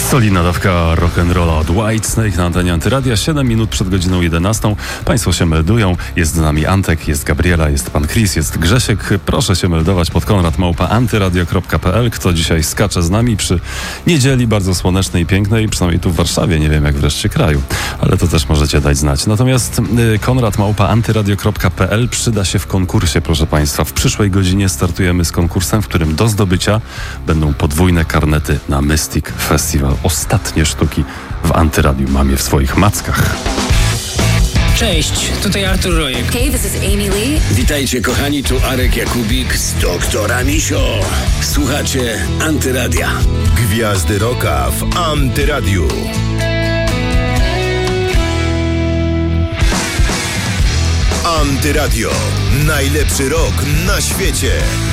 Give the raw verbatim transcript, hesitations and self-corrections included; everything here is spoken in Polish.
Solidna dawka rock'n'rolla od Whitesnake na antenie Antyradia. siedem minut przed godziną jedenastą. Państwo się meldują. Jest z nami Antek, jest Gabriela, jest pan Chris, jest Grzesiek. Proszę się meldować pod konrad małpa antyradio kropka p l. Kto dzisiaj skacze z nami przy niedzieli bardzo słonecznej i pięknej, przynajmniej tu w Warszawie, nie wiem jak w reszcie kraju, ale to też możecie dać znać. Natomiast y, konrad małpa antyradio kropka p l przyda się w konkursie, proszę państwa. W przyszłej godzinie startujemy z konkursem, w którym do zdobycia będą podwójne karnety na Mystic Festival. Ostatnie sztuki w Antyradiu mam je w swoich mackach. Cześć, tutaj Artur Rojek. Hey, this is Amy Lee. Witajcie kochani, tu Arek Jakubik z Doktora Misio. Słuchacie Antyradia. Gwiazdy rocka w Antyradiu. Antyradio. Najlepszy rock na świecie.